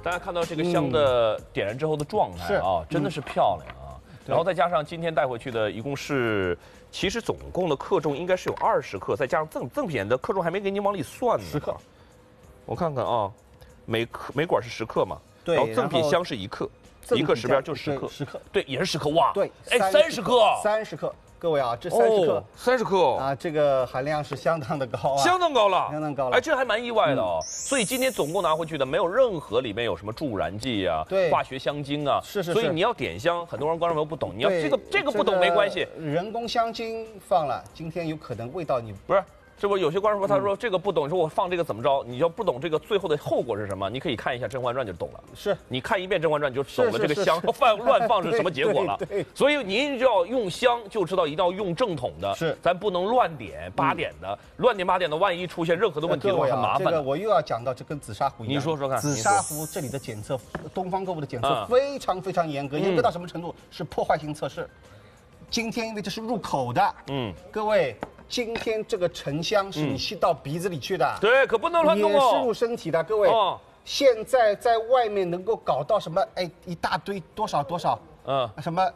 大家看到这个香的点燃之后的状态啊，真的是漂亮啊。然后再加上今天带回去的，一共是，其实总共的克重应该是有20克，再加上赠品的克重还没给你往里算呢。 10克， 我看看啊，每管是10克嘛， 对， 然后赠品香是1克，1克10边就10克，10克，对，也是10克哇， 对， 哎，30克 ，30克。各位啊，这30克 ，30克啊，这个含量是相当的高啊， 相当高了， 相当高了。 哎，这还蛮意外的哦。所以今天总共拿回去的没有任何里面有什么助燃剂啊、化学香精啊， 是。 所以你要点香，很多人观众朋友不懂，你要这个不懂没关系， 人工香精放了，今天有可能味道你不是。这不有些观众说，他说这个不懂，说我放这个怎么着？你要不懂这个最后的后果是什么？你可以看一下《甄嬛传》就懂了。 是， 你看一遍《甄嬛传》就懂了这个香乱放是什么结果了。所以您就要用香，就知道一定要用正统的， 是， 咱不能乱点8点的，乱点8点的，万一出现任何的问题的话，很麻烦。 这个我又要讲到这跟紫砂壶一样。 你说说看， 紫砂壶这里的检测，东方购物的检测非常非常严格，严格到什么程度？是破坏性测试。今天因为这是入口的，各位。今天这个沉香是你吸到鼻子里去的， 对，可不能乱弄哦， 也是入身体的，各位。现在在外面能够搞到什么？哎，一大堆多少，什么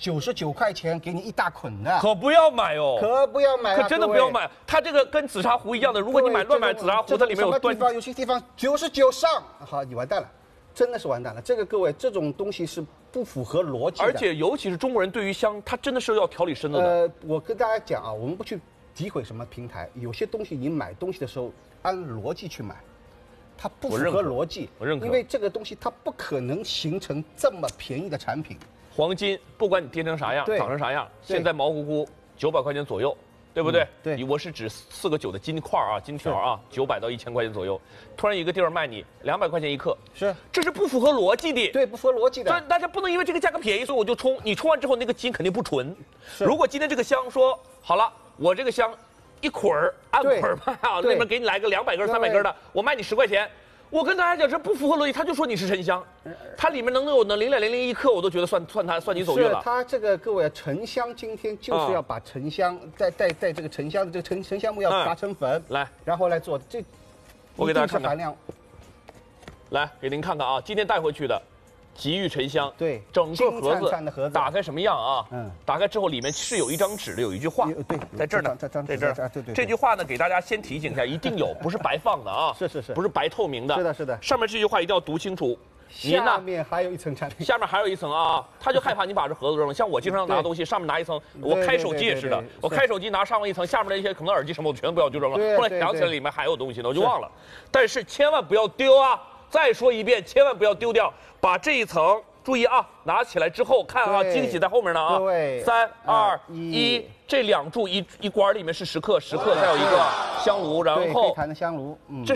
99块钱给你一大捆的， 可不要买哦， 可不要买， 可真的不要买。它这个跟紫砂壶一样的，如果你乱买紫砂壶，它里面有些地方99上，好，你完蛋了。真的是完蛋了，这个各位，这种东西是不符合逻辑的。 而且尤其是中国人对于香，他真的是要调理身子的。 我跟大家讲啊，我们不去诋毁什么平台，有些东西你买东西的时候按逻辑去买，它不符合逻辑。 我认可， 因为这个东西它不可能形成这么便宜的产品。 黄金，不管你跌成啥样，涨成啥样，现在毛乎乎900块钱左右。对不对？ 对， 我是指4个9的金块啊，金条啊，900到1000块钱左右。突然一个地儿卖你200块钱1克， 是， 这是不符合逻辑的。 对，不符合逻辑的。 对，大家不能因为这个价格便宜，所以我就冲。你冲完之后，那个金肯定不纯。如果今天这个香说好了，我这个香一捆儿按捆儿卖啊，那边给你来个200根、300根的，我卖你10块钱。我跟大家讲，这不符合逻辑，他就说你是沉香，它里面能有0.001克，我都觉得算你走运了。 是它这个各位沉香今天就是要把沉香在这个沉香的这个沉香木要打成粉， 来， 然后来做这， 我给大家看看含量。 来给您看看啊，今天带回去的吉玉沉香， 对， 整个盒子打开什么样啊？打开之后里面是有一张纸的，有一句话， 对， 在这儿呢，在这儿，对，这句话呢给大家先提醒一下，一定有，不是白放的啊， 是， 不是白透明的， 是的， 上面这句话一定要读清楚。 下面还有一层产品， 下面还有一层啊，他就害怕你把这盒子扔了。像我经常拿东西，上面拿一层，我开手机也是的，我开手机拿上面一层，下面的一些可能耳机什么我全不要就扔了。后来想起来里面还有东西呢，我就忘了。但是千万不要丢啊！再说一遍，千万不要丢掉，把这一层。注意啊，拿起来之后看啊，惊喜在后面呢啊！3、2、1，这2柱一管里面是10克，10克，再有一个香炉，然后可以弹的香炉， 这